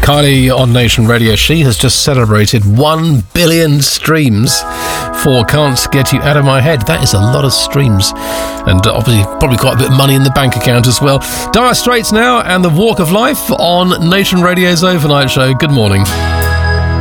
Kylie on Nation Radio. She has just celebrated 1 billion streams for Can't Get You Out of My Head. That is a lot of streams. And obviously, probably quite a bit of money in the bank account as well. Dire Straits now and The Walk of Life on Nation Radio's Overnight Show. Good morning.